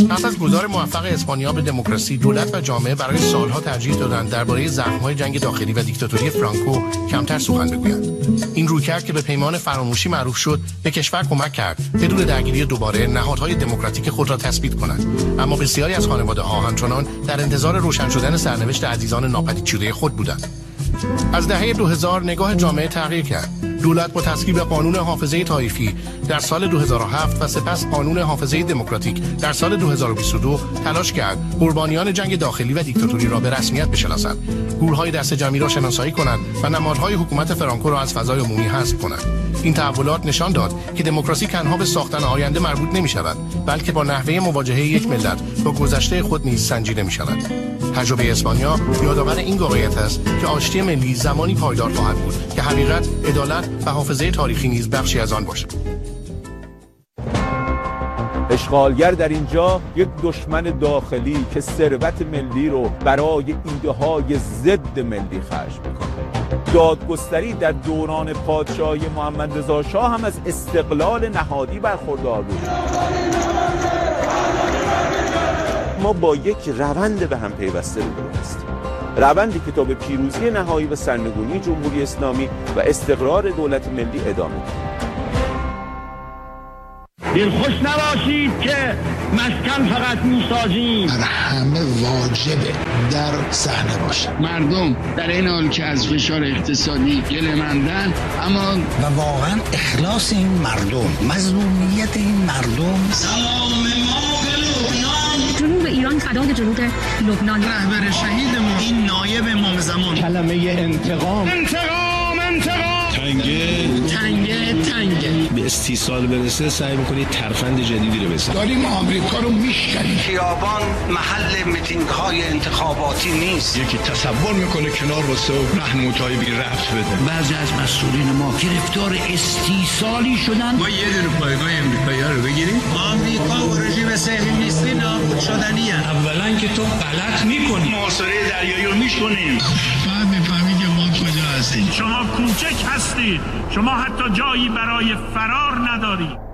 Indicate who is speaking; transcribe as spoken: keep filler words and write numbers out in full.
Speaker 1: پس از گذار موفق اسپانیا به دموکراسی، دولت و جامعه برای سالها ترجیح دادند درباره زخم‌های جنگ داخلی و دیکتاتوری فرانکو کمتر سخن بگویند. این رویکرد که به پیمان فراموشی معروف شد، به کشور کمک کرد بدون درگیری دوباره نهادهای دموکراتیک خود را تثبیت کنند. اما بسیاری از خانواده‌ها همچنان در انتظار روشن شدن سرنوشت عزیزان ناپدید شده خود بودند. از دهه دو هزار نگاه جامعه تغییر کرد. دولت با تصویب قانون حافظه طایفی در سال دو هزار و هفت و سپس قانون حافظه دموکراتیک در سال دو هزار و بیست و دو تلاش کرد قربانیان جنگ داخلی و دیکتاتوری را به رسمیت بشناسند، گورهای دست جمعی را شناسایی کنند و نمادهای حکومت فرانکو را از فضای عمومی حذف کنند. این تحولات نشان داد که دموکراسی تنها به ساختن آینده مربوط نمی شود، بلکه با نحوه مواجهه یک ملت با گذشته خود نیز سنجیده می شود. تجربه اسپانیا یادآور این واقعیت است که آشتی ملی زمانی پایدار خواهد بود که حقیقت، عدالت و حافظه تاریخی نیز بخشی از آن باشد.
Speaker 2: اشغالگر در اینجا یک دشمن داخلی که ثروت ملی رو برای ایده‌های ضد ملی خرج میکنه. دادگستری در دوران پادشاهی محمد رضا شاه هم از استقلال نهادی برخوردار بود. ما با یک روند به هم پیوسته رو هستیم، روندی که تا به پیروزی نهایی و سرنگونی جمهوری اسلامی و استقرار دولت ملی ادامه دارد.
Speaker 3: دلخوش نباشید که مسکن فقط میسازیم،
Speaker 4: بر همه واجبه در صحنه باشه.
Speaker 5: مردم در این حال که از فشار اقتصادی گله‌مندن، اما
Speaker 4: و واقعا اخلاص این مردم، مظلومیت این مردم.
Speaker 6: سلام ما به لبنان، جنوب ایران فدای جنوب لبنان.
Speaker 7: رهبر شهیدمون این نایب امام زمان،
Speaker 3: کلمه انتقام
Speaker 7: انتقام انتقام
Speaker 5: تنگه تنگه تنگه
Speaker 8: به استیصال برسه سعی میکنید ترفند جدیدی رو بزنید.
Speaker 4: داریم آمریکا رو میشکنیم.
Speaker 9: خیابان محل میتینگ های انتخاباتی نیست.
Speaker 8: یکی تصور میکنه کنار واسه راهنمایی بی رفت بده.
Speaker 10: بعضی از مسئولین ما گرفتار استیصالی شدن.
Speaker 5: ما یه دونه پایگاه امریکایی‌ها رو بگیریم.
Speaker 7: آمریکا و رژیم صهیونیستی نابود شدنیه.
Speaker 5: اولا که تو غلط میکنی،
Speaker 7: محاصره دریایی رو میشکنیم.
Speaker 5: بعد میفهمی که ما کجا هستیم.
Speaker 3: شما کوچک هستید، شما حتی جایی برای فرار ندارید.